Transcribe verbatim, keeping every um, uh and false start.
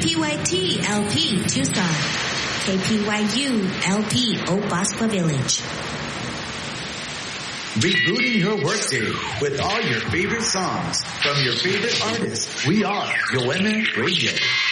P Y T L P Tucson. K P Y U L P Obaspa Village. Rebooting your workday with all your favorite songs from your favorite artists. We are Yo M Radio.